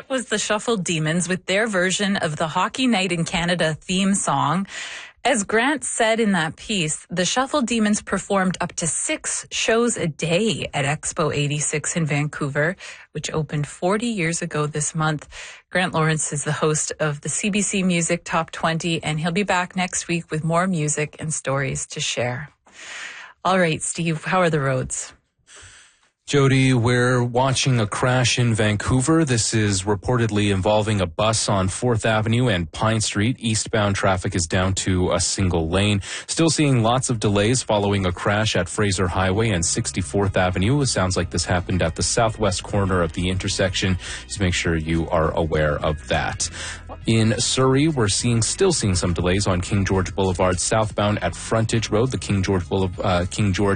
That was the Shuffled Demons with their version of the Hockey Night in Canada theme song. As Grant said in that piece, the Shuffled Demons performed up to 6 shows a day at Expo 86 in Vancouver, which opened 40 years ago this month. Grant Lawrence is the host of the CBC Music Top 20, and he'll be back next week with more music and stories to share. All right, Steve, how are the roads? Jody, we're watching a crash in Vancouver. This is reportedly involving a bus on 4th Avenue and Pine Street. Eastbound traffic is down to a single lane. Still seeing lots of delays following a crash at Fraser Highway and 64th Avenue. It sounds like this happened at the southwest corner of the intersection. Just make sure you are aware of that. In Surrey, we're still seeing some delays on King George Boulevard southbound at Frontage Road. The King George